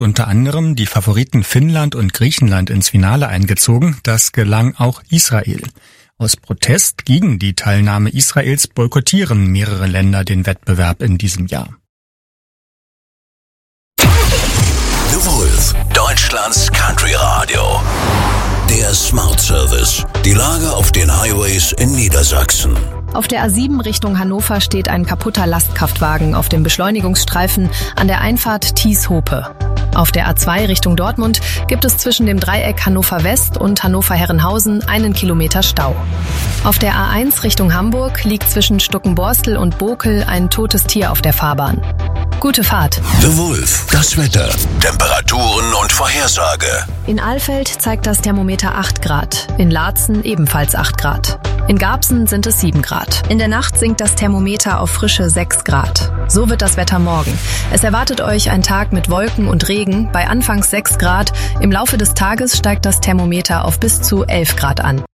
unter anderem die Favoriten Finnland und Griechenland ins Finale eingezogen. Das gelang auch Israel. Aus Protest gegen die Teilnahme Israels boykottieren mehrere Länder den Wettbewerb in diesem Jahr. The Wolf, Deutschlands Country Radio. Der Smart Service. Die Lage auf den Highways in Niedersachsen. Auf der A7 Richtung Hannover steht ein kaputter Lastkraftwagen auf dem Beschleunigungsstreifen an der Einfahrt Thies-Hope. Auf der A2 Richtung Dortmund gibt es zwischen dem Dreieck Hannover West und Hannover-Herrenhausen 1 Kilometer Stau. Auf der A1 Richtung Hamburg liegt zwischen Stuckenborstel und Bokel ein totes Tier auf der Fahrbahn. Gute Fahrt. The Wolf, das Wetter, Temperaturen und Vorhersage. In Alfeld zeigt das Thermometer 8 Grad, in Laatzen ebenfalls 8 Grad. In Garbsen sind es 7 Grad. In der Nacht sinkt das Thermometer auf frische 6 Grad. So wird das Wetter morgen. Es erwartet euch ein Tag mit Wolken und Regen bei anfangs 6 Grad. Im Laufe des Tages steigt das Thermometer auf bis zu 11 Grad an.